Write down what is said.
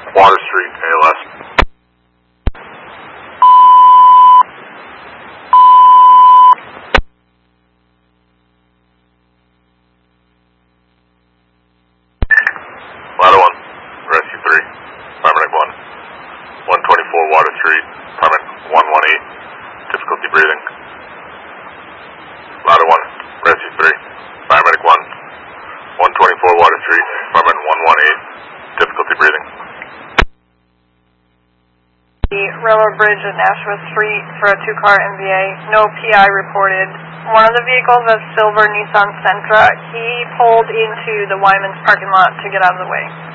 Water Street, ALS. Ladder 1, Rescue 3, Paramedic 1. 124 Water Street, Paramedic 118, difficulty breathing. Ladder 1, Rescue 3, Paramedic 1. 124 Water Street, Paramedic 118, difficulty breathing. The Railroad Bridge at Nashua Street for a 2-car MVA. No PI reported. One of the vehicles, a silver Nissan Sentra, he pulled into the Wyman's parking lot to get out of the way.